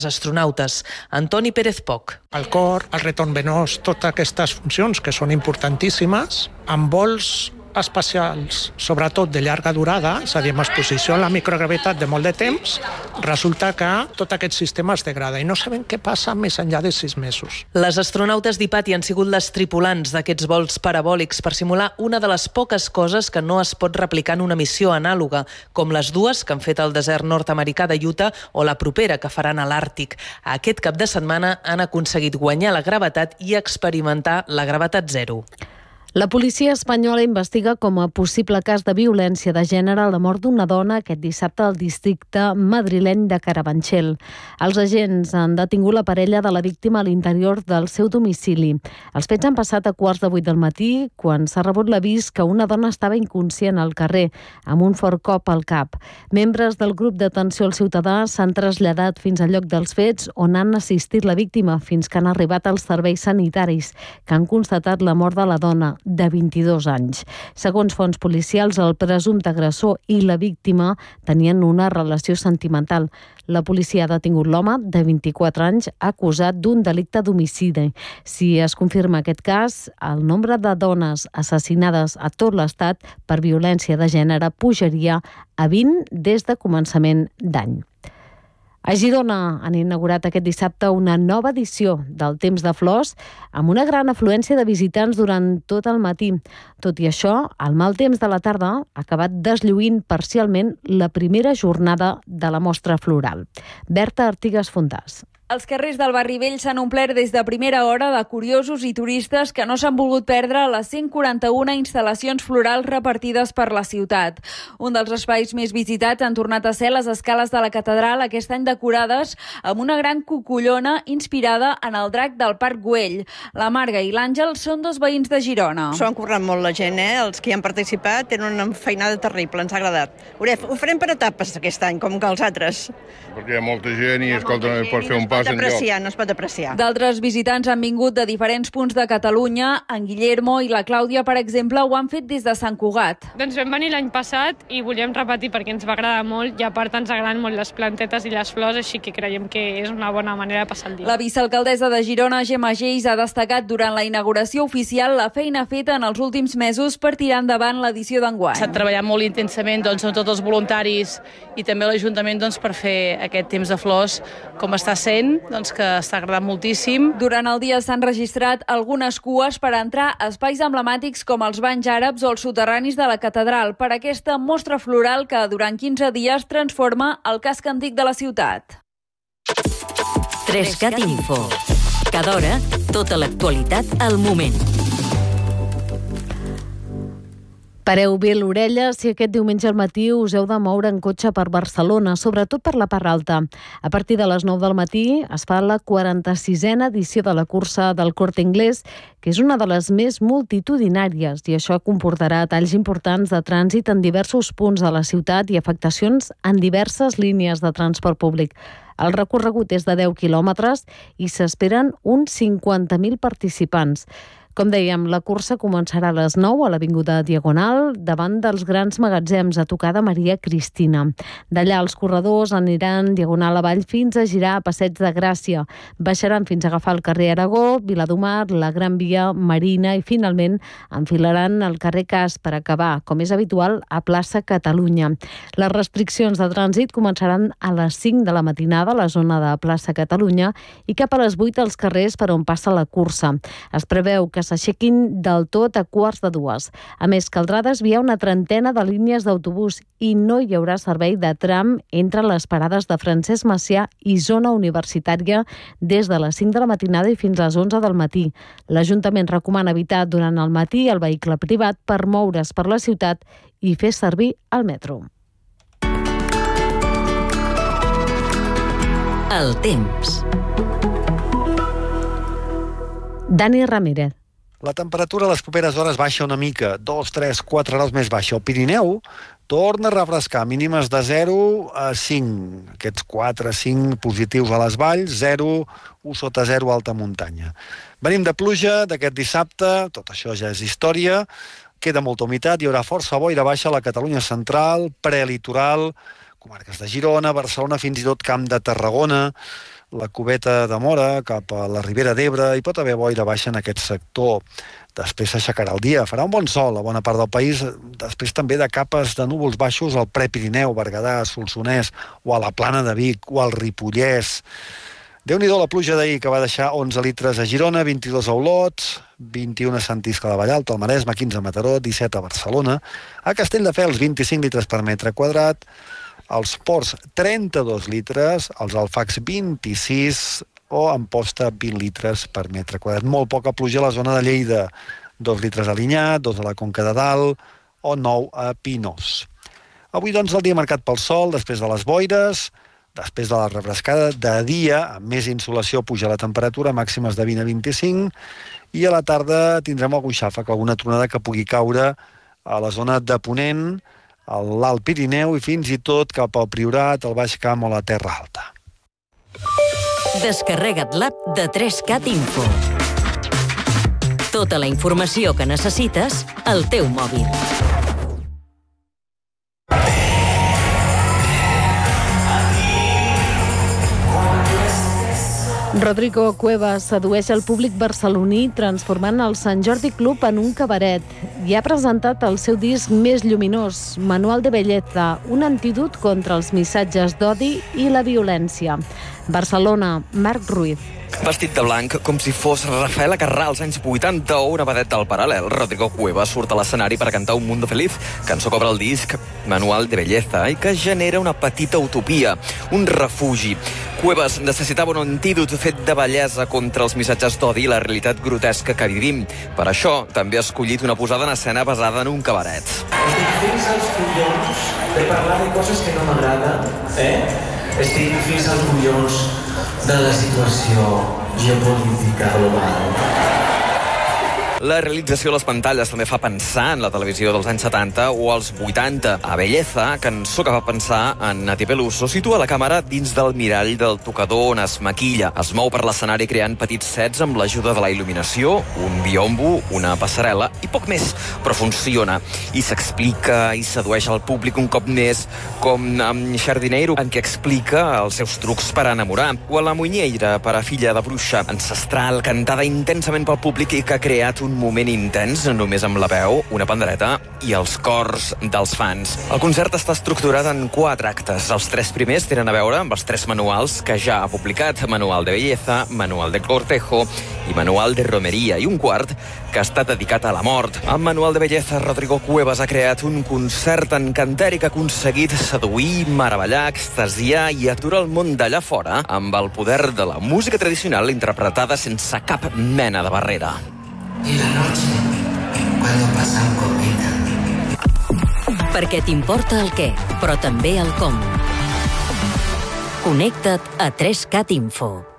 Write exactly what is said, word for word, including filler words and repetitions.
astronautes. Antoni Pérez Poch. El cor, el retorn venós, totes aquestes funcions que són importantíssimes, amb vols espacials, sobretot de llarga durada, és a dir, amb exposició a la microgravetat de molt de temps, resulta que tot aquest sistema es degrada i no sabem què passa més enllà de sis mesos. Les astronautes d'I P A T I han sigut les tripulants d'aquests vols parabòlics per simular una de les poques coses que no es pot replicar en una missió anàloga, com les dues que han fet al desert nord-americà de Utah o la propera que faran a l'Àrtic. Aquest cap de setmana han aconseguit guanyar la gravetat i experimentar la gravetat zero. La policia espanyola investiga com a possible cas de violència de gènere la mort d'una dona aquest dissabte al districte madrileny de Carabanchel. Els agents han detingut la parella de la víctima a l'interior del seu domicili. Els fets han passat a quarts de vuit del matí, quan s'ha rebut l'avís que una dona estava inconscient al carrer, amb un fort cop al cap. Membres del grup d'atenció al ciutadà s'han traslladat fins al lloc dels fets, on han assistit la víctima fins que han arribat els serveis sanitaris, que han constatat la mort de la dona, de vint-i-dos anys. Segons fonts policials, el presumpte agressor i la víctima tenien una relació sentimental. La policia ha detingut l'home, de vint-i-quatre anys, acusat d'un delicte d'homicidi. Si es confirma aquest cas, el nombre de dones assassinades a tot l'estat per violència de gènere pujaria a vint des de començament d'any. A Girona han inaugurat aquest dissabte una nova edició del Temps de Flors amb una gran afluència de visitants durant tot el matí. Tot i això, el mal temps de la tarda ha acabat deslluint parcialment la primera jornada de la mostra floral. Berta Artigas Fontàs. Els carrers del barri vell s'han omplert des de primera hora de curiosos i turistes que no s'han volgut perdre les cent quaranta-una instal·lacions florals repartides per la ciutat. Un dels espais més visitats han tornat a ser les escales de la catedral, aquest any decorades amb una gran cucullona inspirada en el drac del Parc Güell. La Marga i l'Àngel són dos veïns de Girona. S'ho han currat molt la gent, eh? Els que hi han participat tenen una feinada terrible, ens ha agradat. Ho farem per etapes aquest any, com que els altres. Perquè hi ha molta gent i, escolta, no es pot fer un pas apreciar, no es pot apreciar. D'altres visitants han vingut de diferents punts de Catalunya. En Guillermo i la Clàudia, per exemple, ho han fet des de Sant Cugat. Doncs vam venir l'any passat i volíem repetir perquè ens va agradar molt i a part ens agraden molt les plantetes i les flors, així que creiem que és una bona manera de passar el dia. La vicealcaldessa de Girona, Gemma Geis, ha destacat durant la inauguració oficial la feina feta en els últims mesos per tirar endavant l'edició d'enguany. S'ha treballat molt intensament doncs, amb tots els voluntaris i també l'Ajuntament doncs, per fer aquest temps de flors com està sent, doncs, que està agradant moltíssim. Durant el dia s'han registrat algunes cues per entrar a espais emblemàtics com els banys àrabs o els soterranis de la catedral per aquesta mostra floral que durant quinze dies transforma el casc antic de la ciutat. tres cat Info. Cada hora, tota l'actualitat al moment. Pareu bé l'orella si aquest diumenge al matí us heu de moure en cotxe per Barcelona, sobretot per la part alta. A partir de les nou del matí es fa la quaranta-sisena edició de la cursa del Corte Inglés, que és una de les més multitudinàries, i això comportarà talls importants de trànsit en diversos punts de la ciutat i afectacions en diverses línies de transport públic. El recorregut és de deu quilòmetres i s'esperen uns cinquanta mil participants. Com dèiem, la cursa començarà a les nou a l'Avinguda Diagonal, davant dels grans magatzems a tocar de Maria Cristina. D'allà els corredors aniran diagonal avall fins a girar a Passeig de Gràcia. Baixaran fins a agafar el carrer Aragó, Viladomar, la Gran Via, Marina i finalment enfilaran el carrer Cas per acabar, com és habitual, a plaça Catalunya. Les restriccions de trànsit començaran a les cinc de la matinada a la zona de plaça Catalunya i cap a les vuit als carrers per on passa la cursa. Es preveu que s'aixequin del tot a quarts de dues. A més, caldrà desviar una trentena de línies d'autobús i no hi haurà servei de tram entre les parades de Francesc Macià i zona universitària des de les cinc de la matinada i fins a les onze del matí. L'Ajuntament recomana evitar durant el matí el vehicle privat per moure's per la ciutat i fer servir el metro. El temps. Dani Ramírez. La temperatura a les properes hores baixa una mica, dos, tres, quatre graus més baixa. El Pirineu torna a refrescar, mínimes de zero a cinc. Aquests quatre, cinc positius a les valls, zero, u sota zero a alta muntanya. Venim de pluja d'aquest dissabte, tot això ja és història, queda molta humitat, hi haurà força boira baixa a la Catalunya central, prelitoral, comarques de Girona, Barcelona, fins i tot Camp de Tarragona. la Cubeta de Móra cap a la Ribera d'Ebre, hi pot haver boira baixa en aquest sector. Després s'aixecarà el dia, farà un bon sol a bona part del país, després també de capes de núvols baixos al Prepirineu, Berguedà, Solsonès, o a la Plana de Vic, o al Ripollès. Déu-n'hi-do la pluja d'ahir, que va deixar onze litres a Girona, vint-i-dos a Olot, vint-i-un a Sant Iscle de Vallalta, al Maresme, quinze a Mataró, disset a Barcelona, a Castelldefels, vint-i-cinc litres per metre quadrat, als Ports, trenta-dos litres, als Alfacs, vint-i-sis, o a Amposta, vint litres per metre quadrat. Molt poca pluja a la zona de Lleida, dos litres a Linyà, dos a la Conca de Dalt, o nou a Pinós. Avui, doncs, el dia marcat pel sol, després de les boires, després de la refrescada, de dia, amb més insolació, puja la temperatura, màximes de vint a vint-i-cinc, i a la tarda tindrem algun xàfec, alguna tronada que pugui caure a la zona de Ponent, a l'Alt Pirineu i fins i tot cap al Priorat, al Baix Camp o la Terra Alta. Descarrega't l'app de tres cat Info. Tota la informació que necessites al teu mòbil. Rodrigo Cuevas sedueix el públic barceloní transformant el Sant Jordi Club en un cabaret i ha presentat el seu disc més lluminós, Manual de Belleza, un antídot contra els missatges d'odi i la violència. Barcelona, Marc Ruiz. Vestit de blanc, com si fos Rafael Acarrà als anys vuitanta o una vedeta del paral·lel, Rodrigo Cuevas surt a l'escenari per cantar Un mundo feliz, cançó que obre el disc Manual de Belleza i que genera una petita utopia, un refugi. Cuevas necessitava un antídot fet de bellesa contra els missatges d'odi i la realitat grotesca que vivim. Per això, també ha escollit una posada en escena basada en un cabaret. Estic fins als collons de parlar de coses que no m'agraden, eh? Estic fins als collons de la situació geopolítica global. La realització de les pantalles també fa pensar en la televisió dels anys setanta o els vuitanta. A Belleza, cançó que fa pensar en Nati Peluso, situa la càmera dins del mirall del tocador on es maquilla. Es mou per l'escenari creant petits sets amb l'ajuda de la il·luminació, un biombo, una passarel·la i poc més, però funciona. I s'explica i sedueix el públic un cop més, com amb Xardinero, en què explica els seus trucs per enamorar, o a La Muñeira, per a Filla de Bruixa, ancestral, cantada intensament pel públic i que ha creat un un moment intens només amb la veu, una pandereta i els cors dels fans. El concert està estructurat en quatre actes. Els tres primers tenen a veure amb els tres manuals que ja ha publicat: Manual de Belleza, Manual de Cortejo i Manual de Romería, i un quart que està dedicat a la mort. Amb Manual de Belleza, Rodrigo Cuevas ha creat un concert encanteri que ha aconseguit seduir, meravellar, extasiar i aturar el món d'allà fora amb el poder de la música tradicional interpretada sense cap mena de barrera. I la noche, cuando pasan comida. Perquè t'importa el què, però també el com. Connecta't a tres cat Info.